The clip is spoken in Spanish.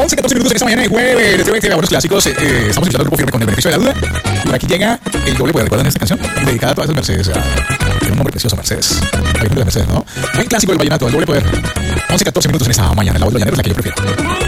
11:14 minutos en esta mañana de jueves. Desde que buenos clásicos. Estamos escuchando el grupo firme con el beneficio de la duda. Por aquí llega el doble poder. ¿Recuerdan esta canción? Dedicada a todas esas Mercedes. Tiene un nombre precioso, Mercedes. Hay un de Mercedes, ¿no? Buen clásico del vallenato, el doble poder. 11:14 minutos en esta mañana. La voz de Llanero es la que yo prefiero.